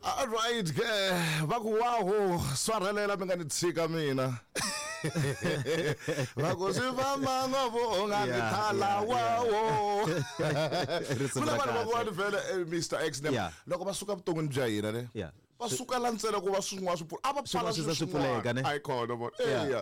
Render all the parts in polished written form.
All right ke bakuwaho swarelela mengani tshika mina Bakusiva ngovo ngangithala wawo Kuna vanhu van'wana vele Mr X loko va suka vuton'wini bya hina ne va suka lantsela ku va swin'wana swi pfula a va pfala swipfuleka ne icon bo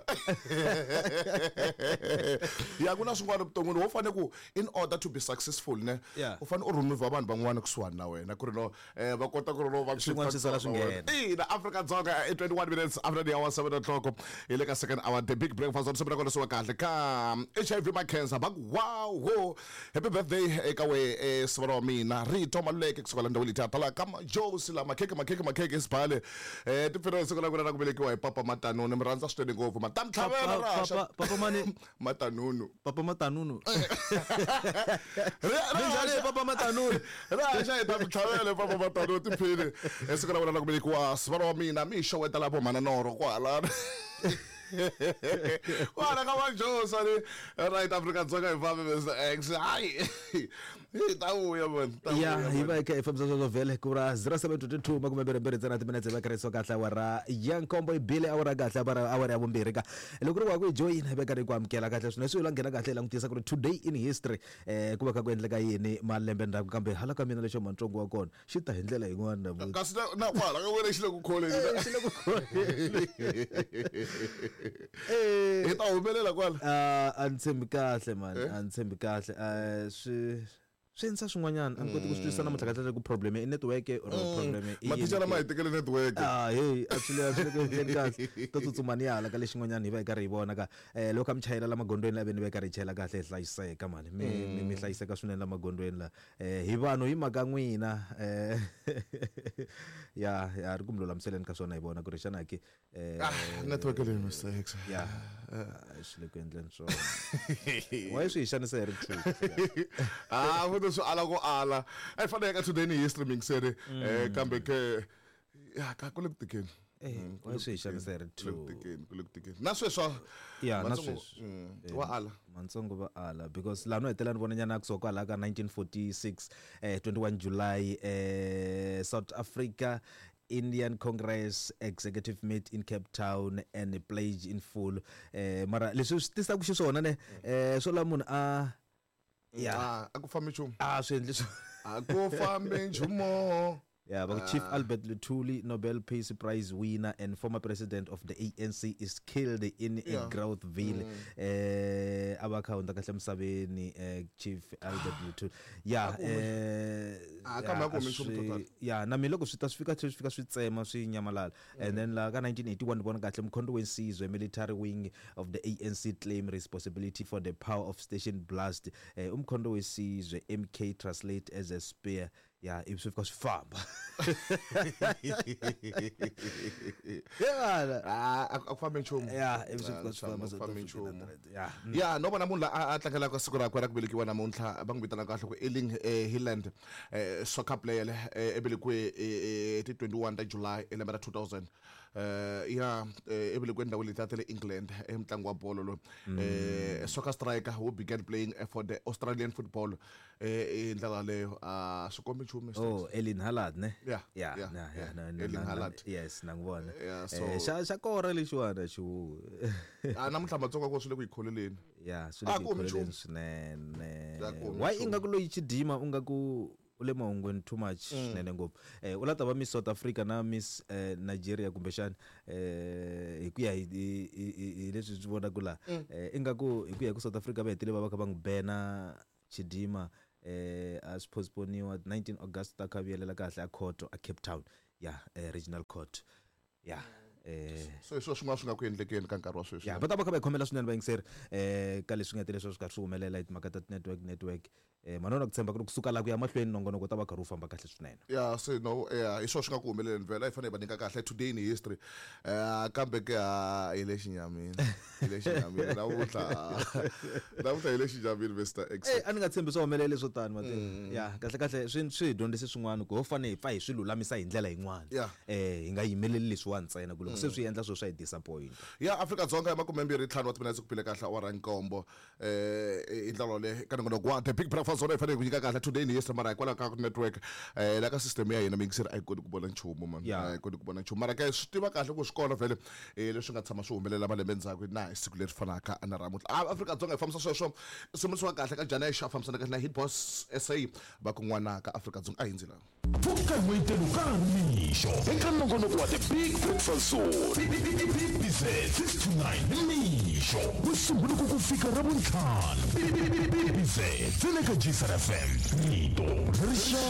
ya kuna swin'wana vuton'wini wo fane ku in order to be successful ne u fane u remove vanhu van'wana kusuhani na wena ku ri no va kota ku ri no va swin'wana swi sala swi nghena na Afrika-Dzonga 21 minutes after the hour 7 o'clock hi le ka second hour the big breakfast on sabona kona so kahle ka HIV ma cancer wow happy birthday eka we sibona wa mina Rito Maluleke kusuka la ndawo lithi athala kama Josi la makheke sibhale tifero sikula kuna kubelekiwa hi Papa Matanunu mrandza switene ngopfu matamtlhavela rasha Papa mani Matanunu Njani Papa Matanunu rasha hi tamtlhavela Papa Matanunu tiphile esikula kuna kubelekiwa sibona wa mina misho weta lapho mana noro kwala Wala kama Josa ni right Afrika-Dzonga ifame Mr X hayi tawuya man hiva ka FM zo vele kura 0722 makumembere tsena timinetse va kariso kahle wara young combo ibile awara kahle bara awara ya vumbirhi ka loko ri wa ku join hebe ka ri ku amkela kahle swinene swi langena kahle langutisa ku today in history ku va ka ku endleka yini malembe ndzhaku kambe hala ka mina lexo mantsongo wa kona xi ta hi ndlela yin'wana na kasi na kwala ka wena xile ku kholeni ita humelela kwala antshembi kahle man antshembi kahle swenza swin'wanyana a ni koti ku swi twisisa namuntlha kahle ku problem i network or problem i mathicara ma hi tekele network hey actually ku endleni kahle to tsutsumani hala ka lexin'wanyana hi va hi karhi hi vona ka loko amchayela la magondweni la beni va karhi hi chela kahle hi hlayiseka mani mi hlayiseka swinene la magondweni la hi vanhu hi maka n'wina ya ri ku mululamiseleni ka swona hi vona ku ri xana ki network le Mr X swi le ku endleni swona why swi xanisa hi ri so ala go ala I fanele today ni streaming series kambe ke ya ka kolektikeni why swi xanisa hi ri kolektikeni na sweswa na sweswa wa ala mantsongo va ala because la no hetela ni vona nyana ku soka la ka 1946 21 July South Africa Indian Congress executive meet in Cape Town and pledge in full mara leswi swi tisa ku xiswona ne so la munhu akufambe nchumu swi endle swo akufambe nchumu but Chief Albert Luthuli, Nobel Peace Prize winner and former president of the ANC, is killed in Groutville. Abakaunda kahle emsabeni Chief Albert Luthuli. Na miloko swi ta fika swi tsema swi nyamalala. And then la ka 1981 bona kahle mkhondo wensizwe military wing of the ANC claim responsibility for the power of station blast. Umkhondo wensizwe MK translate as a spear. If we've got famba. Akufambe nchumu. If we've got famba. Noma namunla atlangela ka siku rakho ra ku velekiwa namuntlha bangivitana kahle ku Erling Haaland soccer player ebelekwe ti 21 ta July lembe ra 2000 ebelekwe ndawo litatele England emntlangu wa bolo lo soccer striker who began playing for the Australian football indlela leyo sikombe nchumu Erling Haaland ne Erling Haaland yes nangibona xa kora lexiwana xu namuntlha matsonga ko swile ku ikholeleni swile ku ikholeleni swinene why ingaku loyi chidima ungaku ule mahungweni too much nene ngopfu ulata va Miss South Africa na Miss Nigeria kumbexana hi ku ya hi leswi swi vona kula ingaku hi ku ya ku South Africa va hetile va ka va ngibena chidima as postponiwa 19 August ta kaviyelela kahle a court a Cape Town regional court so swin'wana swi nga ku endlekeni ka nkarhi wa sweswi va ta va kha va khomela swinene va yingiseri ka leswi nga tele swi karhi swi humelela hi timhaka ta network manona ku tshemba ku kusuka la ku ya mahlweni nongonoko ta va karhi u famba kahle swinene so no hi swo swi nga ku humeleleni vela hi fanele va nyika kahle today in history kambe ke hi le xinyamini navutlha hi le xinyamini Mr X a ni nga tshembi swo humelela swo tani mati kahle swi dyondzise swin'wana ku ho fane hi pfa hi swi lulamisa hi ndlela yin'wana hi nga yimeleli leswiwa ntsena ku loko se swi endla swo hi disappoint ya Afrika-Dzonga emakume 25 wa timinetse ku phile kahle awara nkombo i ndlela le ka ngono kwa the big breakfast zone ifanele ku nyika kahle today ni yesterday mara hikwalaho ka network la ka system ya hina mingiseri a yi koti ku vona nchumu man a yi koti ku vona nchumu mara ka swi tiva kahle ku swikolo vele leswi nga tshama swi humelela malembe ndzhaku na siku leri fanaka na ramuhla Afrika-Dzonga yi fambisa sweswo swimisiwa kahle ka Janesh a fambisana kahle na Hit Boss SA va kun'wana ka Afrika-Dzonga a hindzila Pfuka n'wetelo ka mixo eka nongonoko wa the big breakfast show BBC 629 mixo wu sungula ku fika ra vuntlhanu BBC Tseleka Jisara FM rito